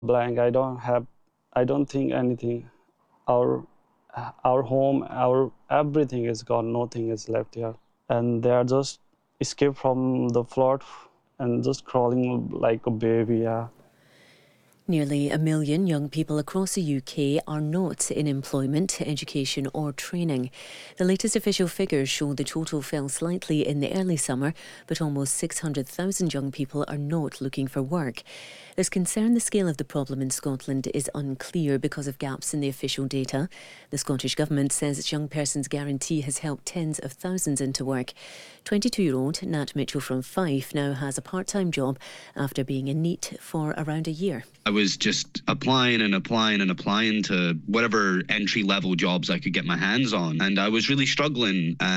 Blank. I don't think anything. Our our home, our everything is gone. Nothing is left here, and they are just escaped from the flood and just crawling like a baby. Yeah. Nearly 1 million young people across the UK are not in employment, education or training. The latest official figures show the total fell slightly in the early summer, but almost 600,000 young people are not looking for work. There's concern the scale of the problem in Scotland is unclear because of gaps in the official data. The Scottish Government says its Young Persons Guarantee has helped tens of thousands into work. 22-year-old Nat Mitchell from Fife now has a part-time job after being in NEET for around a year. I was just applying to whatever entry-level jobs I could get my hands on, and I was really struggling.